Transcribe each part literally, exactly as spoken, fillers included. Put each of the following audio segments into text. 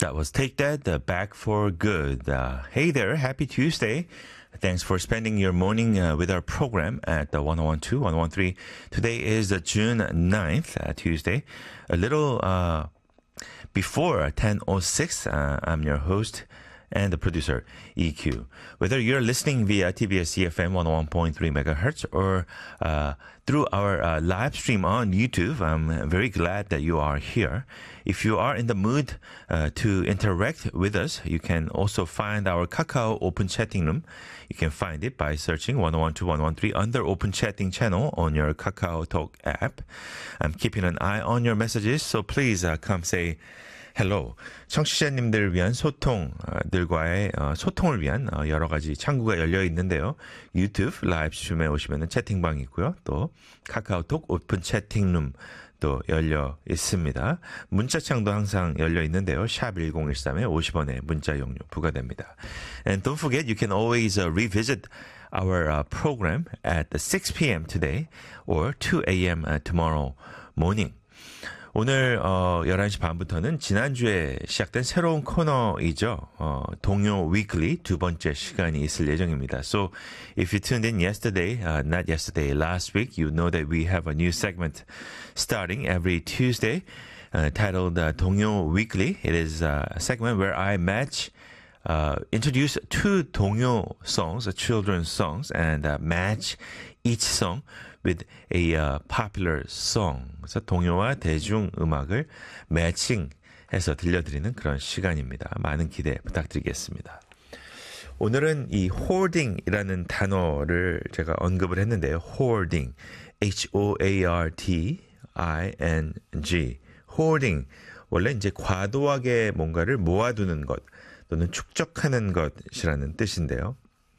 That was Take That, uh, Back for Good. Uh, hey there, happy Tuesday. Thanks for spending your morning uh, with our program at the one oh one two, one oh one three. Today is uh, June ninth, uh, Tuesday. A little uh, before ten oh six, uh, I'm your host and the producer, E Q. Whether you're listening via T B S E F M one oh one point three megahertz or uh, through our uh, live stream on YouTube, I'm very glad that you are here. If you are in the mood uh, to interact with us, you can also find our Kakao Open Chatting Room. You can find it by searching one oh one two, one oh one three under Open Chatting channel on your Kakao Talk app. I'm keeping an eye on your messages, so please uh, come say hello. 청취자님들을 위한 소통들과의 소통을 위한 여러 가지 창구가 열려 있는데요. 유튜브 라이브 스트림에 오시면 채팅방이 있고요. 또 카카오톡 오픈 채팅룸도 열려 있습니다. 문자창도 항상 열려 있는데요. 샵 일공일삼에 오십 원의 문자 용료 부과됩니다. And don't forget, you can always uh, revisit our uh, program at six p.m. today or two a.m. Uh, tomorrow morning. 오늘 어, 열한 시 반부터는 지난주에 시작된 새로운 코너이죠. 어, 동요 위클리 두 번째 시간이 있을 예정입니다. So if you tuned in yesterday, uh, not yesterday, last week, you know that we have a new segment starting every Tuesday uh, titled uh, 동요 위클리. It is a segment where I match Uh, introduce two 동요 songs, uh, children's songs, and uh, match each song with a uh, popular song. 그래서 동요와 대중음악을 매칭해서 들려드리는 그런 시간입니다. 많은 기대 부탁드리겠습니다. 오늘은 이 hoarding이라는 단어를 제가 언급을 했는데요. hoarding, H O A R T I N G, hoarding. 원래 이제 과도하게 뭔가를 모아두는 것, 또는 축적하는 것이라는 뜻인데요.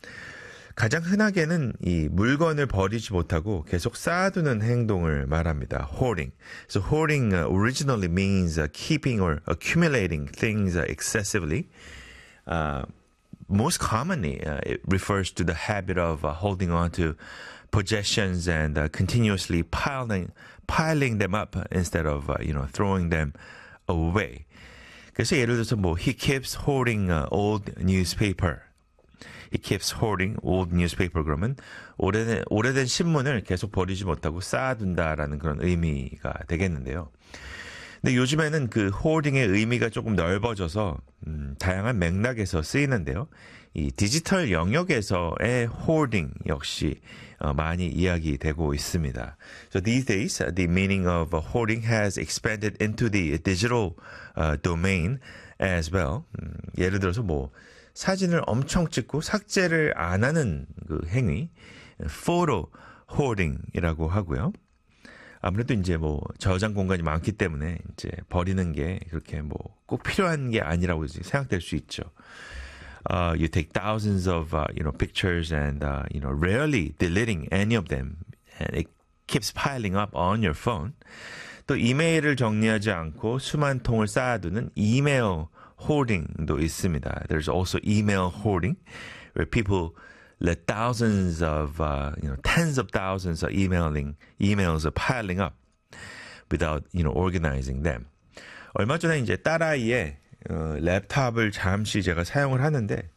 가장 흔하게는 이 물건을 버리지 못하고 계속 쌓아두는 행동을 말합니다. hoarding. So hoarding originally means keeping or accumulating things excessively. Uh, most commonly, uh, it refers to the habit of uh, holding on to possessions and uh, continuously piling piling them up instead of uh, you know throwing them away. 그래서 예를 들어서 뭐 he keeps hoarding uh, old newspaper. He keeps hoarding old newspaper. 그러면 오래된 오래된 신문을 계속 버리지 못하고 쌓아둔다라는 그런 의미가 되겠는데요. 근데 요즘에는 그 hoarding의 의미가 조금 넓어져서 음, 다양한 맥락에서 쓰이는데요. 이 디지털 영역에서의 hoarding 역시 어, 많이 이야기되고 있습니다. So these days, the meaning of hoarding has expanded into the digital uh, domain as well. 음, 예를 들어서 뭐 사진을 엄청 찍고 삭제를 안 하는 그 행위, photo hoarding이라고 하고요. 아무래도 이제 뭐 저장 공간이 많기 때문에 이제 버리는 게 그렇게 뭐 꼭 필요한 게 아니라고 생각될 수 있죠. Uh, you take thousands of uh, you know pictures and uh, you know rarely deleting any of them, and it keeps piling up on your phone. 또 이메일을 정리하지 않고 수만 통을 쌓아두는 이메일 hoarding도 있습니다. There's also email hoarding, where people let thousands of uh, you know tens of thousands of emailing emails are piling up without you know organizing them. 얼마 전에 이제 딸아이의 어, 랩탑을 잠시 제가 사용을 하는데